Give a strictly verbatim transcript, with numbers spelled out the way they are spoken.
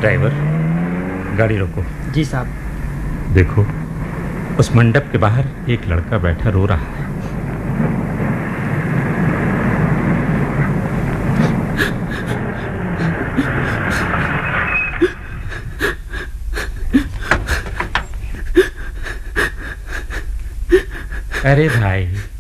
Driver, गाड़ी रोको। जी साहब। देखो, उस मंडप के बाहर एक लड़का बैठा रो रहा है। अरे भाई,